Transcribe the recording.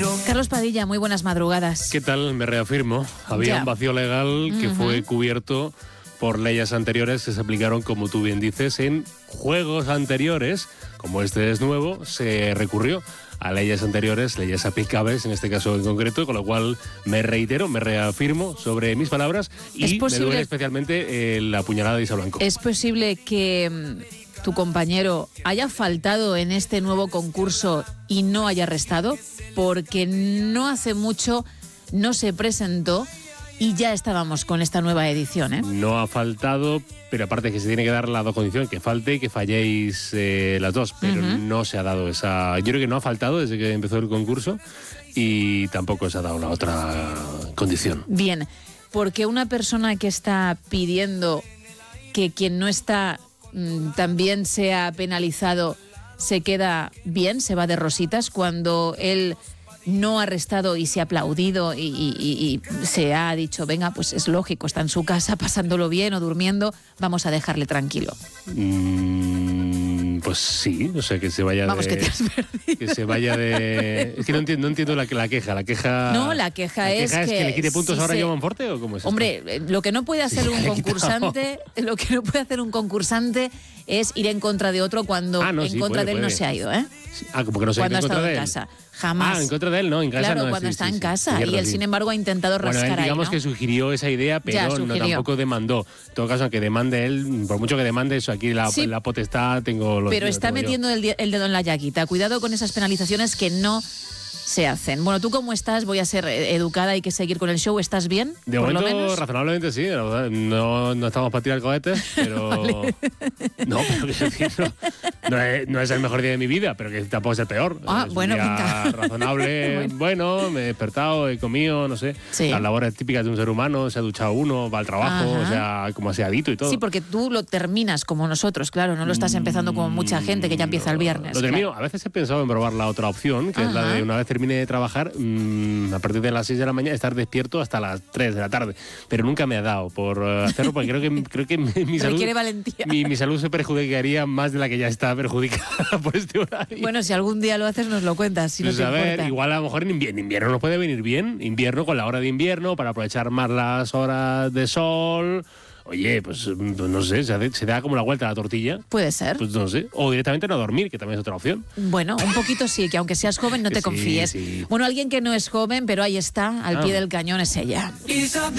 Carlos Padilla, muy buenas madrugadas. ¿Qué tal? Me reafirmo. Había un vacío legal que fue cubierto por leyes anteriores que se aplicaron, como tú bien dices, en juegos anteriores. Como este es nuevo, se recurrió a leyes anteriores, leyes aplicables en este caso en concreto, con lo cual me reitero, me reafirmo sobre mis palabras y me duele especialmente la puñalada de Isa Blanco. ¿Es posible que tu compañero haya faltado en este nuevo concurso y no haya restado? Porque no hace mucho no se presentó y ya estábamos con esta nueva edición, ¿eh? No ha faltado, pero aparte que se tiene que dar las dos condiciones, que falte y que falléis las dos, pero no se ha dado esa... Yo creo que no ha faltado desde que empezó el concurso y tampoco se ha dado la otra condición. Bien, porque una persona que está pidiendo que quien no está también sea penalizado se queda bien, se va de rositas, cuando él no ha restado y se ha aplaudido y se ha dicho, venga, pues es lógico, está en su casa pasándolo bien o durmiendo, vamos a dejarle tranquilo. Pues sí, o sea, que se vaya vamos, de... que te has perdido. Que se vaya de... Es que no entiendo la queja. La queja... No, la queja es que le quite puntos si ahora a Joan Forte, ¿o cómo es esto? Hombre, lo que no puede hacer un concursante, lo que no puede hacer un concursante es ir en contra de otro cuando en contra de él no se ha ido, ¿eh? Como que no se ha ido en contra de él. Cuando ha estado en casa. Jamás. En contra de él, no, en casa claro, no. Cuando está en casa. Y él, sin embargo, ha intentado rascar ahí, ¿no? Digamos que sugirió esa idea, pero no tampoco demandó. En todo caso, aunque demande él, por mucho que demande eso, aquí la potestad tengo los... Pero está metiendo el dedo en la llaguita. Cuidado con esas penalizaciones que no se hacen. Bueno, ¿tú cómo estás? Voy a ser educada, hay que seguir con el show. ¿Estás bien? De por momento, lo menos razonablemente sí. No estamos para tirar cohetes, pero... Vale. No, pero quiero decir, no es el mejor día de mi vida, pero que tampoco es el peor. Es bueno, un día razonable. Bueno, me he despertado, he comido, no sé. Sí. Las labores típicas de un ser humano, se ha duchado uno, va al trabajo, o sea, como aseadito y todo. Sí, porque tú lo terminas como nosotros, claro, no lo estás empezando como mucha gente que ya empieza el viernes. Lo termino. Claro. A veces he pensado en probar la otra opción, que es la de una vez termine de trabajar, a partir de las 6 de la mañana, estar despierto hasta las 3 de la tarde. Pero nunca me ha dado por hacerlo, porque creo que mi salud... Requiere valentía. Mi salud se perjudicaría más de la que ya está perjudicada por este horario. Bueno, si algún día lo haces, nos lo cuentas, si pues no te a ver, importa. Igual a lo mejor en invierno nos puede venir bien. Invierno con la hora de invierno, para aprovechar más las horas de sol... Oye, pues no sé, se da como la vuelta a la tortilla. Puede ser. Pues no sé. O directamente no dormir, que también es otra opción. Bueno, un poquito sí, que aunque seas joven no te confíes. Sí. Bueno, alguien que no es joven, pero ahí está, al pie del cañón, es ella.